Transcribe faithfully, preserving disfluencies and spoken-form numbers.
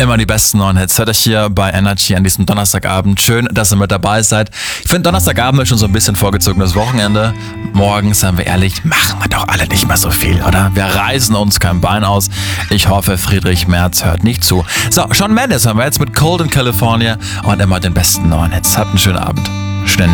Immer die besten neuen Hits hört euch hier bei Energy an diesem Donnerstagabend. Schön, dass ihr mit dabei seid. Ich finde, Donnerstagabend ist schon so ein bisschen vorgezogenes Wochenende. Morgens, seien wir ehrlich, machen wir doch alle nicht mehr so viel, oder? Wir reißen uns kein Bein aus. Ich hoffe, Friedrich Merz hört nicht zu. So, Shawn Mendes haben wir jetzt mit Cold in California und immer den besten neuen Hits. Habt einen schönen Abend. Schnell